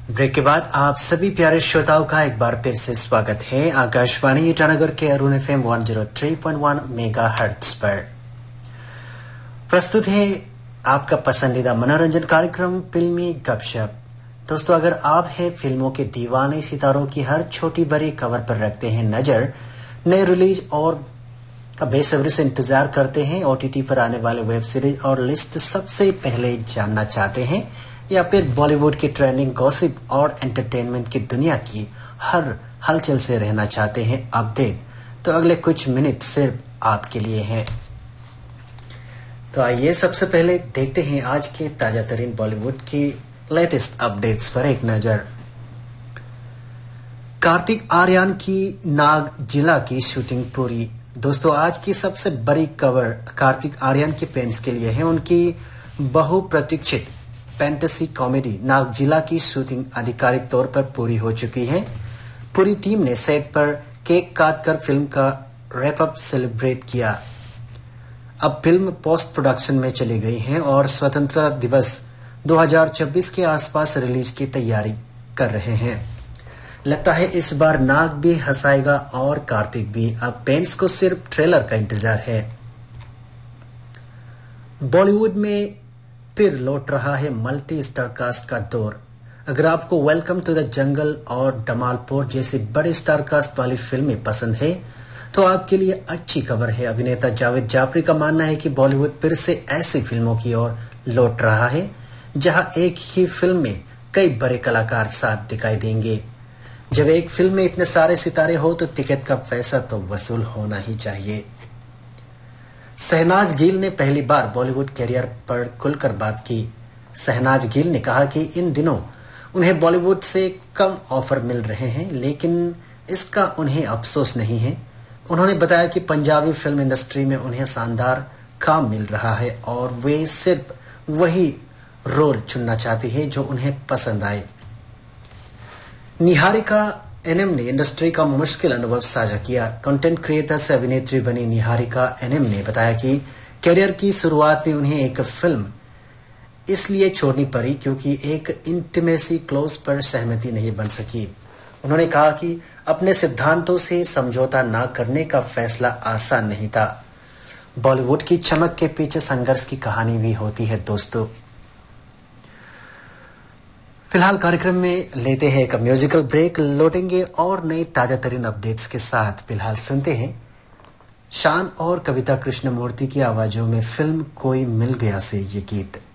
Break के बाद आप सभी प्यारे श्रोताओं का एक बार फिर से स्वागत है आकाशवाणी ईटानगर के अरुण FM 103.1 मेगाहर्ट्ज पर। प्रस्तुत है आपका पसंदीदा मनोरंजन कार्यक्रम फिल्मी गपशप। दोस्तों, अगर आप हैं फिल्मों के दीवाने सितारों की हर छोटी बड़ी खबर पर रखते हैं नजर, नए रिलीज और का बेसब्री से इंतजार करते हैं, OTT पर आने वाले वेब सीरीज और लिस्ट सबसे पहले जानना चाहते हैं, या फिर बॉलीवुड की ट्रेंडिंग गॉसिप और एंटरटेनमेंट की दुनिया की हर हलचल से रहना चाहते हैं अपडेट, तो अगले कुछ मिनट सिर्फ आपके लिए हैं। तो आइए सबसे पहले देखते हैं आज के ताजा तरीन बॉलीवुड की लेटेस्ट अपडेट्स पर एक नजर। कार्तिक आर्यन की नाग जिला की शूटिंग पूरी। दोस्तों, आज की सबसे बड़ी खबर कार्तिक आर्यन के फैंस के लिए है। उनकी बहुप्रतीक्षित फैंटेसी कॉमेडी नाग जिला की शूटिंग आधिकारिक तौर पर पूरी हो चुकी है। पूरी टीम ने सेट पर केक काटकर फिल्म का रैप अप सेलिब्रेट किया। अब फिल्म पोस्ट प्रोडक्शन में चली गई है और स्वतंत्रता दिवस 2026 के आसपास रिलीज की तैयारी कर रहे हैं। लगता है इस बार नाग भी हंसाएगा और कार्तिक भी। अब फैंस को सिर्फ ट्रेलर का इंतजार है। बॉलीवुड में फिर लौट रहा है मल्टी स्टार कास्ट का दौर। अगर आपको वेलकम टू द जंगल और धमालपुर जैसी बड़े स्टार कास्ट वाली फिल्में पसंद है तो आपके लिए अच्छी खबर है। अभिनेता जावेद जाफरी का मानना है कि बॉलीवुड फिर से ऐसी फिल्मों की ओर लौट रहा है जहां एक ही फिल्म में कई बड़े कलाकार साथ दिखाई देंगे। जब एक फिल्म में इतने सारे सितारे हो तो टिकट का पैसा तो वसूल होना ही चाहिए। शहनाज गिल ने पहली बार बॉलीवुड कैरियर पर खुलकर बात की। शहनाज गिल ने कहा कि इन दिनों उन्हें बॉलीवुड से कम ऑफर मिल रहे हैं, लेकिन इसका उन्हें अफसोस नहीं है। उन्होंने बताया कि पंजाबी फिल्म इंडस्ट्री में उन्हें शानदार काम मिल रहा है और वे सिर्फ वही रोल चुनना चाहती है जो उन्हें पसंद आए। निहारिका एनएम ने इंडस्ट्री का मुश्किल अनुभव साझा किया। कंटेंट क्रिएटर से अभिनेत्री बनी निहारिका एनएम ने बताया कि कैरियर की शुरुआत में उन्हें एक फिल्म इसलिए छोड़नी पड़ी क्योंकि एक इंटीमेसी क्लोज पर सहमति नहीं बन सकी। उन्होंने कहा कि अपने सिद्धांतों से समझौता न करने का फैसला आसान नहीं था। बॉलीवुड की चमक के पीछे संघर्ष की कहानी भी होती है। दोस्तों, फिलहाल कार्यक्रम में लेते हैं एक म्यूजिकल ब्रेक, लौटेंगे और नई ताजा तरीन अपडेट्स के साथ। फिलहाल सुनते हैं शान और कविता कृष्णमूर्ति की आवाजों में फिल्म कोई मिल गया से ये गीत।